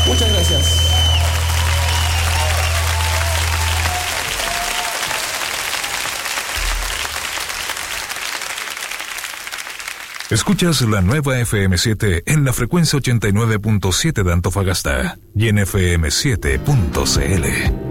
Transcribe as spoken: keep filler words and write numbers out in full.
Muchas gracias. Escuchas la nueva F M siete en la frecuencia ochenta y nueve punto siete de Antofagasta y en F M siete punto C L.